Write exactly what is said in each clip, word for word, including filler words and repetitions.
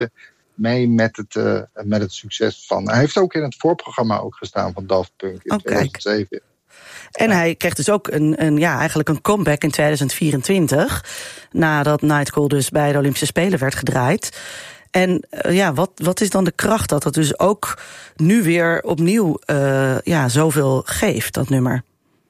mee met het, uh, met het succes van. Hij heeft ook in het voorprogramma ook gestaan van Daft Punk in oh, tweeduizend zeven. En ja. hij kreeg dus ook een, een, ja, eigenlijk een comeback in tweeduizend vierentwintig... nadat Nightcall dus bij de Olympische Spelen werd gedraaid. En uh, ja, wat, wat is dan de kracht dat dat dus ook nu weer opnieuw uh, ja, zoveel geeft, dat nummer?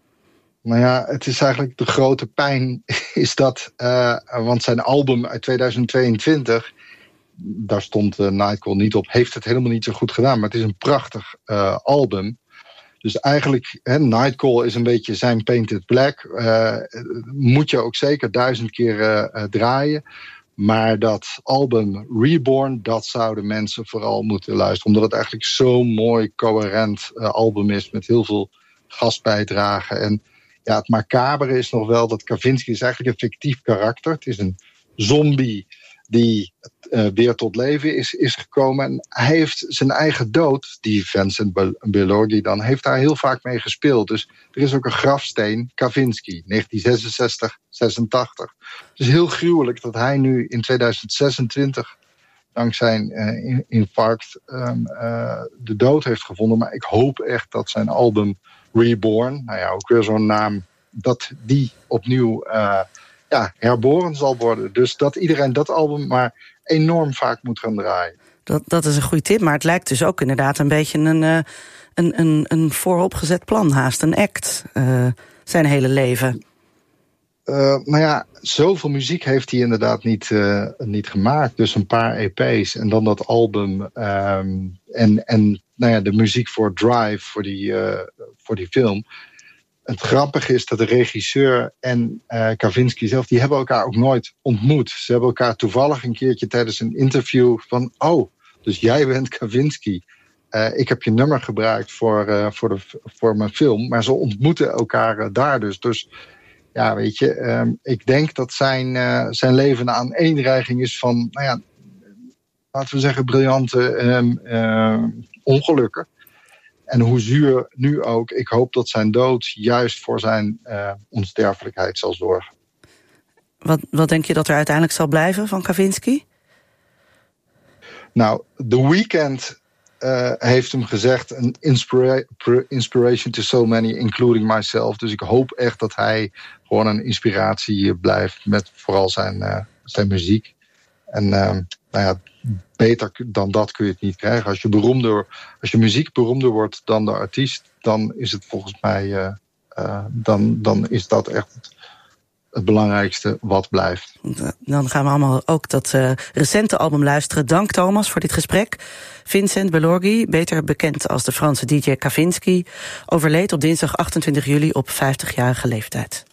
Nou ja, het is eigenlijk de grote pijn is dat, uh, want zijn album uit tweeduizend tweeëntwintig, daar stond uh, Nightcall niet op, heeft het helemaal niet zo goed gedaan, maar het is een prachtig uh, album. Dus eigenlijk, hè, Nightcall is een beetje zijn Painted Black. Uh, moet je ook zeker duizend keer uh, draaien. Maar dat album Reborn, dat zouden mensen vooral moeten luisteren. Omdat het eigenlijk zo'n mooi, coherent uh, album is met heel veel gastbijdragen. En ja, het macabere is nog wel dat Kavinsky is eigenlijk een fictief karakter. Het is een zombie die uh, weer tot leven is, is gekomen. En hij heeft zijn eigen dood, die Vincent Bilorgi dan, heeft daar heel vaak mee gespeeld. Dus er is ook een grafsteen, Kavinsky, negentien zesenzestig, zesentachtig. Het is heel gruwelijk dat hij nu in tweeduizend zesentwintig, dankzij zijn uh, infarct, um, uh, de dood heeft gevonden. Maar ik hoop echt dat zijn album Reborn, nou ja, ook weer zo'n naam, dat die opnieuw Uh, ja, herboren zal worden. Dus dat iedereen dat album maar enorm vaak moet gaan draaien. Dat, dat is een goede tip, maar het lijkt dus ook inderdaad een beetje een, uh, een, een, een vooropgezet plan, haast een act, uh, zijn hele leven. Uh, nou ja, zoveel muziek heeft hij inderdaad niet, uh, niet gemaakt. Dus een paar E P's en dan dat album. Um, en en nou ja, de muziek voor Drive, voor die, uh, voor die film. Het grappige is dat de regisseur en uh, Kavinsky zelf, die hebben elkaar ook nooit ontmoet. Ze hebben elkaar toevallig een keertje tijdens een interview van, oh, dus jij bent Kavinsky. Uh, ik heb je nummer gebruikt voor, uh, voor, de, voor mijn film. Maar ze ontmoeten elkaar uh, daar dus. Dus ja, weet je, um, ik denk dat zijn, uh, zijn leven een aaneenreiging is van, nou ja, laten we zeggen, briljante um, uh, ongelukken. En hoe zuur nu ook, ik hoop dat zijn dood juist voor zijn uh, onsterfelijkheid zal zorgen. Wat, wat denk je dat er uiteindelijk zal blijven van Kavinsky? Nou, The Weeknd uh, heeft hem gezegd, een inspira- inspiration to so many, including myself. Dus ik hoop echt dat hij gewoon een inspiratie blijft met vooral zijn, uh, zijn muziek. En uh, nou ja, beter dan dat kun je het niet krijgen. Als je beroemder, als je muziek beroemder wordt dan de artiest, dan is het volgens mij, uh, uh, dan, dan is dat echt het, het belangrijkste wat blijft. Dan gaan we allemaal ook dat uh, recente album luisteren. Dank Thomas voor dit gesprek. Vincent Bilorgi, beter bekend als de Franse D J Kavinsky, overleed op dinsdag achtentwintig juli op vijftigjarige leeftijd.